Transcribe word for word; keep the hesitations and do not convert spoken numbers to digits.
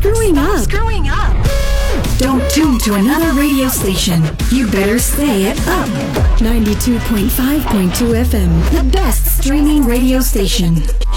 screwing up. Screwing up. Don't tune to another radio station. You better stay at Up. ninety-two point five point two F M, the best streaming radio station.